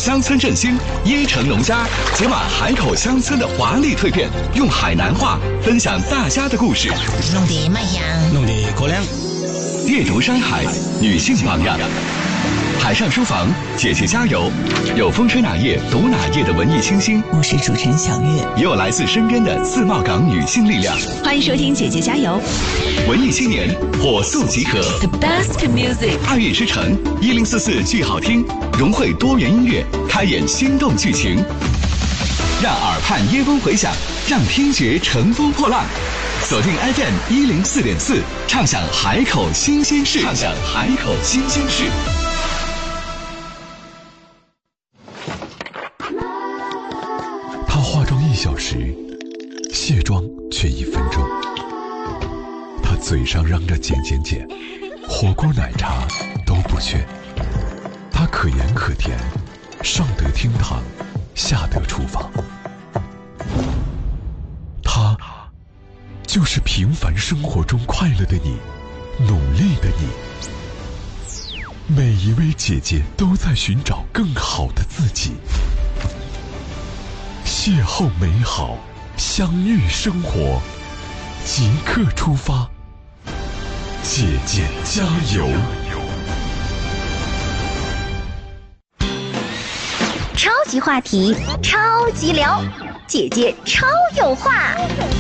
乡村振兴，椰城农家解码海口乡村的华丽蜕变，用海南话分享大家的故事。 弄得卖样， 弄得可亮。 阅读山海，女性榜样。海上书房，姐姐加油！有风吹哪页读哪页的文艺清新， 我是主持人小月， 也有来自身边的自贸港女性力量。 欢迎收听姐姐加油！ 文艺青年火速集合 The best music， 2月之城1044剧好听，融汇多元音乐，开演心动剧情，让耳畔耶风回响，让听觉乘风破浪。锁定 FM 104.4，畅享海口新鲜事，畅享海口新鲜事。 她化妆1小时，卸妆却1分钟。她嘴上嚷着减减减，火锅奶茶都不缺。她可盐可甜，上得厅堂，下得厨房。她就是平凡生活中快乐的你，努力的你。每一位姐姐都在寻找更好的自己。邂逅美好，相遇生活，即刻出发。姐姐加油！ 超级话题，超级聊，姐姐超有话。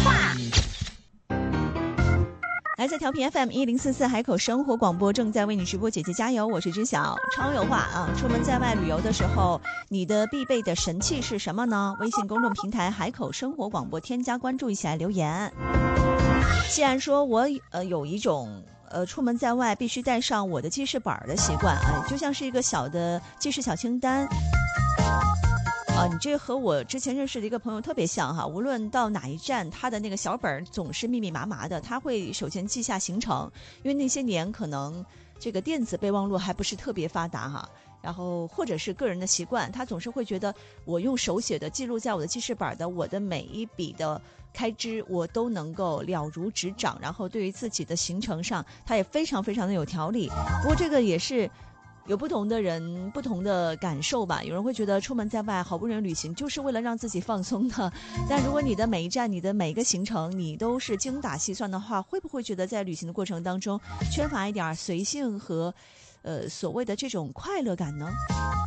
来自调频 FM 1044海口生活广播正在为你直播，姐姐加油！我是知晓，超有话啊！出门在外旅游的时候，你的必备的神器是什么呢？微信公众平台海口生活广播添加关注一起来留言。既然说我有一种出门在外必须带上我的记事本的习惯啊，就像是一个小的记事小清单。你这和我之前认识的一个朋友特别像哈，无论到哪一站，他的那个小本总是密密麻麻的，他会首先记下行程，因为那些年可能这个电子备忘录还不是特别发达哈，然后或者是个人的习惯，他总是会觉得我用手写的记录在我的记事本的我的每一笔的开支我都能够了如指掌，然后对于自己的行程上他也非常非常的有条理。不过这个也是有不同的人不同的感受吧，有人会觉得出门在外好不容易旅行就是为了让自己放松的，但如果你的每一站你的每一个行程你都是精打细算的话，会不会觉得在旅行的过程当中缺乏一点随性和所谓的这种快乐感呢？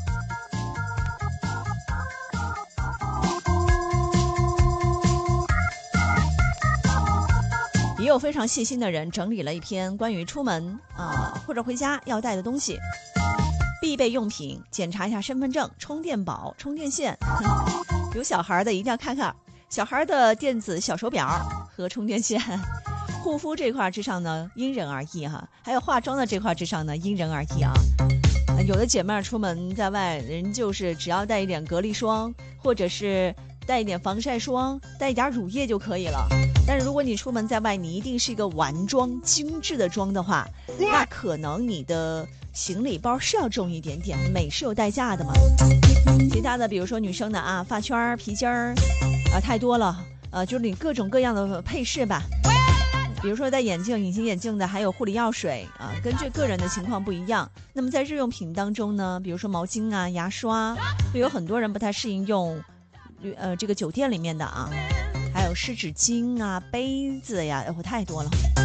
也有非常细心的人整理了一篇关于出门或者回家要带的东西，必备用品，检查一下身份证、充电宝、充电线。有小孩的一定要看看小孩的电子小手表和充电线。护肤这块之上呢，因人而异哈。还有化妆的这块之上呢，因人而异啊。有的姐妹出门在外，人就是只要带一点隔离霜，或者是带一点防晒霜，带一点乳液就可以了。但是如果你出门在外，你一定是一个完妆精致的妆的话，那可能你的行李包是要重一点点，美是有代价的嘛。其他的比如说女生的发圈、皮筋儿太多了，就是你各种各样的配饰吧。比如说戴眼镜、隐形眼镜的，还有护理药水根据个人的情况不一样。那么在日用品当中呢，比如说毛巾牙刷，会有很多人不太适应用这个酒店里面的还有湿纸巾杯子呀，太多了。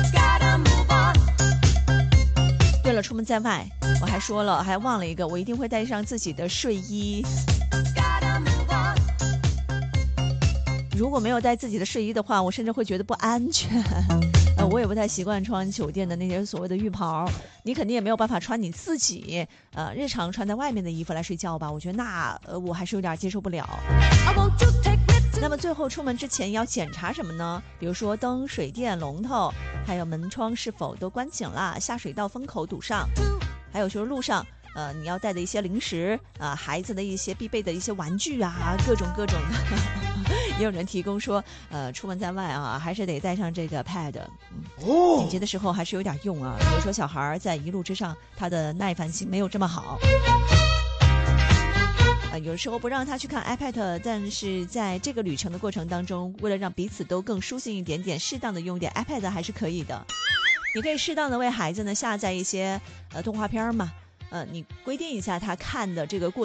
对了，出门在外我还说了，还忘了一个，我一定会带上自己的睡衣。如果没有带自己的睡衣的话，我甚至会觉得不安全。我也不太习惯穿酒店的那些所谓的浴袍，你肯定也没有办法穿你自己日常穿在外面的衣服来睡觉吧，我觉得那我还是有点接受不了。那么最后出门之前要检查什么呢？比如说灯、水电、龙头，还有门窗是否都关紧了，下水道风口堵上，还有就是路上你要带的一些零食孩子的一些必备的一些玩具各种的。也有人提供说出门在外还是得带上这个 pad，紧急的时候还是有点用比如说小孩在一路之上他的耐烦性没有这么好，有的时候不让他去看 iPad， 但是在这个旅程的过程当中，为了让彼此都更舒心一点点，适当的用点 iPad 还是可以的。你可以适当的为孩子呢下载一些动画片嘛，你规定一下他看的这个过程